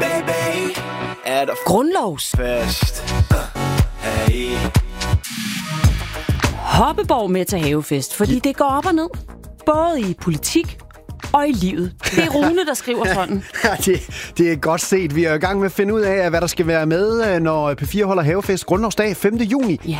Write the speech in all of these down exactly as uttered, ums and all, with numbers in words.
baby, er der Grundlovsfest. Hey. Hoppeborg med til havefest, fordi det går op og ned. Både i politik og i livet. Det er Rune, der skriver sådan. Ja, det, det er godt set. Vi er i gang med at finde ud af, hvad der skal være med, når P fire holder havefest grundlovsdag femte juni. Ja.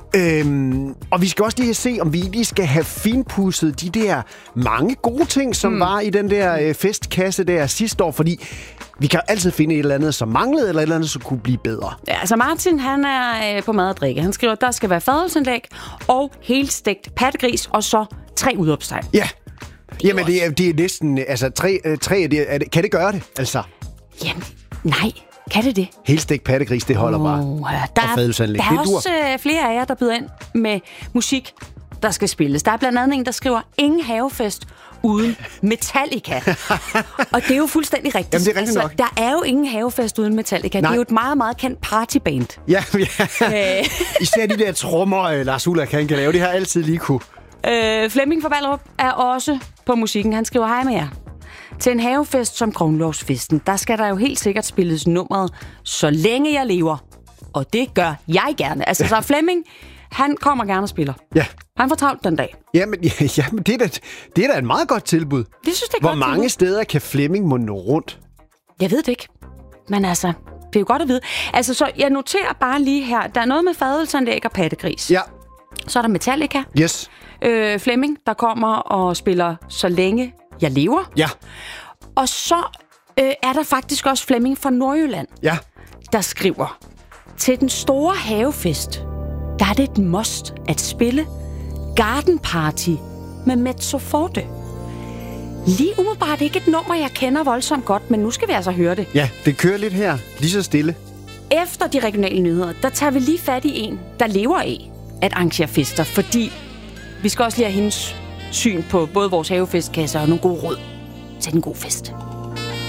Øhm, og vi skal også lige se, om vi lige skal have finpudset de der mange gode ting, som mm. var i den der øh, festkasse der sidste år, fordi vi kan altid finde et eller andet, som manglede, eller et eller andet, som kunne blive bedre. Ja, altså Martin, han er øh, på mad og drikke. Han skriver, at der skal være fadelsanlæg og helstegt pattegris, og så tre udopstegn. Ja. Jamen, det er, det er næsten... Altså, tre, tre det, er det, kan det gøre det, altså? Jamen, nej. Kan det det? Helstegt pattegris, det holder oh, bare. Der og er, fadelsanlæg. der er også øh, flere af jer, der byder ind med musik, der skal spilles. Der er blandt andet en, der skriver, ingen havefest uden Metallica. Og det er jo fuldstændig rigtigt. Jamen, det er rigtigt nok. Altså, der er jo ingen havefest uden Metallica. Nej. Det er jo et meget, meget kendt partyband. Ja, ja. Især de der trommer, Lars Ulrik kan lave. Det har altid lige kunne. Øh, Flemming fra Ballerup er også på musikken. Han skriver, hej med jer. Til en havefest som Grundlovsfesten, der skal der jo helt sikkert spilles nummeret Så længe jeg lever. Og det gør jeg gerne. Altså, så Flemming, han kommer gerne og spiller. Ja. Han får travlt den dag. Jamen, ja, jamen det, er da, det er da et meget godt tilbud. Det synes det er Hvor godt mange tilbud. steder kan Flemming må nå rundt? Jeg ved det ikke. Men altså, det er jo godt at vide. Altså, så jeg noterer bare lige her. Der er noget med fadelsanlæg og pattegris. Ja. Så er der Metallica. Yes. Øh, Flemming, der kommer og spiller Så længe jeg lever. Ja. Og så øh, er der faktisk også Flemming fra Nordjylland, Ja. der skriver, til den store havefest, der er det et must at spille Garden Party med Mezzo Forte. Lige umiddelbart ikke et nummer, jeg kender voldsomt godt, men nu skal vi altså høre det. Ja, det kører lidt her. Lige så stille. Efter de regionale nyheder, der tager vi lige fat i en, der lever af at arrangere fester, fordi vi skal også lige have hendes syn på både vores havefestkasser og nogle gode råd til en god fest.